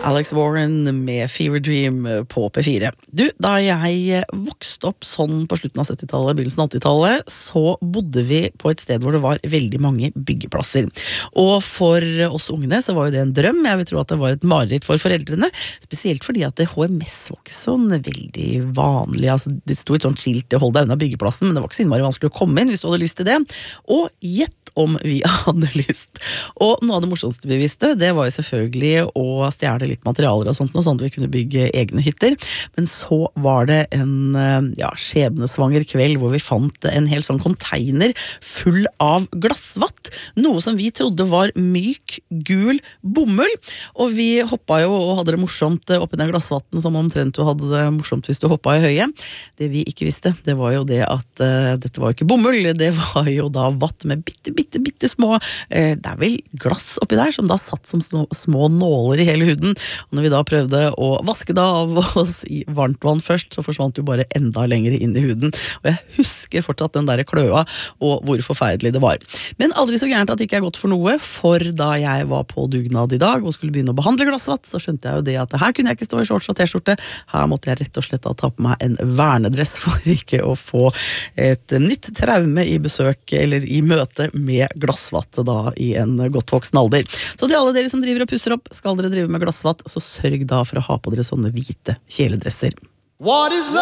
Alex Warren med Fever Dream på P4. Du, da jeg vokste opp sånn på slutten av 70-tallet, begynnelsen av 80-tallet, så bodde vi på et sted hvor det var veldig mange byggeplasser. Og for oss ungene så var jo det en drøm. Jeg vil tro at det var et mareritt for foreldrene, spesielt fordi at HMS var ikke sånn veldig vanlig. Altså, det sto et sånt skilt, hold deg unna byggeplassen, men det var ikke så innmari vanskelig å komme inn hvis du hadde lyst til det. Og gjett om vi hadde lyst. Og noe av det morsomste vi visste, det var jo selvfølgelig å stjele litt materialer og sånt, sånn at vi kunne bygge egne hytter. Men så var det en skjebnesvanger kveld hvor vi fant en hel sånn container full av glassvatt. Noe som vi trodde var myk, gul bomull. Og vi hoppet jo og hadde det morsomt oppi den glassvatten som omtrent du hadde det morsomt hvis du hoppet i høyet. Det vi ikke visste, det var jo det at dette var jo ikke bomull, det var jo da vatt med bitte små, det er vel glass oppi der, som da satt som små nåler i hele huden. Og når vi da prøvde å vaske det av oss i varmt vann først, så forsvant jo bare enda lenger inn i huden. Og jeg husker fortsatt den der kløa, og hvor forferdelig det var. Men aldri så gærent at det ikke er godt for noe, for da jeg var på dugnad i dag og skulle begynne å behandle glassvatt, så skjønte jeg jo det at her kunne jeg ikke stå i shorts og t-skjorte. Her måtte jeg rett og slett ta på meg en vernedress for ikke å få et nytt traume i besøk eller i møte med glassvatt da i en godt voksen alder. Så til alle dere som driver og pusser opp, skal dere drive med glassvatt, så sørg da for å ha på dere sånne hvite kjeledresser.